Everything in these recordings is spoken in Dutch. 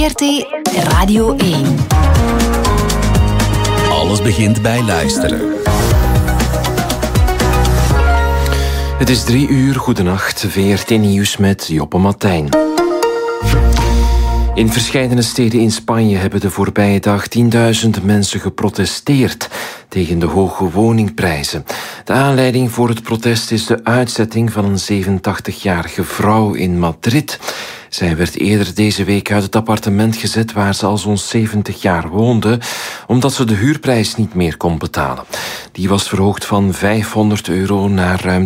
VRT Radio 1. Alles begint bij luisteren. Het is 3 uur, goedenacht, VRT Nieuws met Joppe Martijn. In verscheidene steden in Spanje hebben de voorbije dag 10.000 mensen geprotesteerd tegen de hoge woningprijzen. De aanleiding voor het protest is de uitzetting van een 87-jarige vrouw in Madrid. Zij werd eerder deze week uit het appartement gezet waar ze al zo'n 70 jaar woonde, omdat ze de huurprijs niet meer kon betalen. Die was verhoogd van €500 naar ruim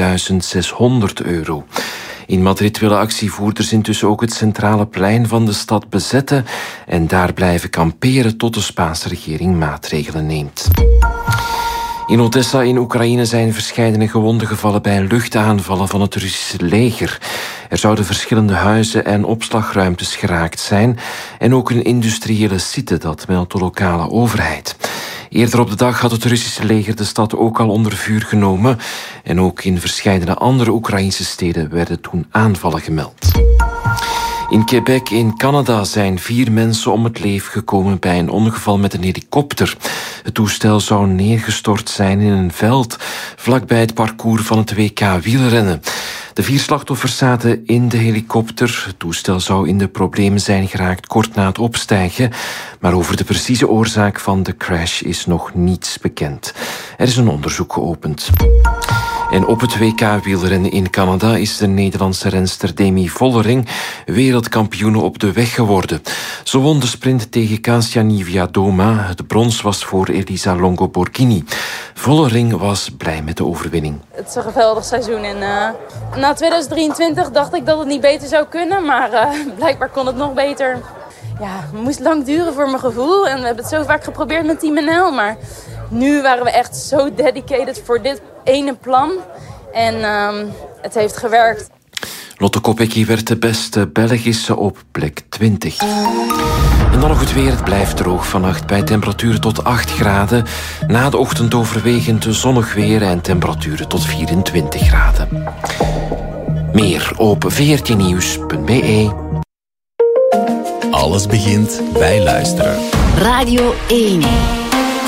€2600. In Madrid willen actievoerders intussen ook het centrale plein van de stad bezetten en daar blijven kamperen tot de Spaanse regering maatregelen neemt. In Odessa in Oekraïne zijn verscheidene gewonden gevallen bij luchtaanvallen van het Russische leger. Er zouden verschillende huizen en opslagruimtes geraakt zijn en ook een industriële site, dat meldt de lokale overheid. Eerder op de dag had het Russische leger de stad ook al onder vuur genomen en ook in verscheidene andere Oekraïnse steden werden toen aanvallen gemeld. In Quebec in Canada zijn 4 mensen om het leven gekomen bij een ongeval met een helikopter. Het toestel zou neergestort zijn in een veld vlakbij het parcours van het WK wielrennen. De 4 slachtoffers zaten in de helikopter. Het toestel zou in de problemen zijn geraakt kort na het opstijgen, maar over de precieze oorzaak van de crash is nog niets bekend. Er is een onderzoek geopend. En op het WK wielrennen in Canada is de Nederlandse renster Demi Vollering wereldkampioene op de weg geworden. Ze won de sprint tegen Kasia Niewiadoma. Het brons was voor Elisa Longo Borghini. Vollering was blij met de overwinning. Het is een geweldig seizoen en na 2023 dacht ik dat het niet beter zou kunnen, maar blijkbaar kon het nog beter. Ja, het moest lang duren voor mijn gevoel en we hebben het zo vaak geprobeerd met Team NL, maar nu waren we echt zo dedicated voor dit ene plan en het heeft gewerkt. Lotte Kopecky werd de beste Belgische op plek 20. En dan nog het weer. Het blijft droog vannacht bij temperaturen tot 8 graden. Na de ochtend overwegend zonnig weer en temperaturen tot 24 graden. Meer op vrtnieuws.be. Alles begint bij luisteren. Radio 1.